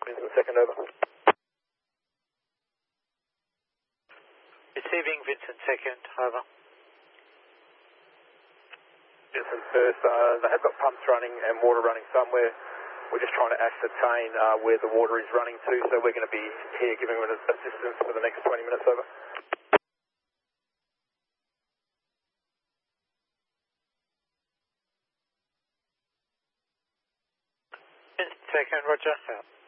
Vincent second, over. Receiving Vincent second, over. Vincent first, they have got pumps running and water running somewhere. We're just trying to ascertain where the water is running to, so we're going to be here giving them assistance for the next 20 minutes, over. Vincent second, roger, out.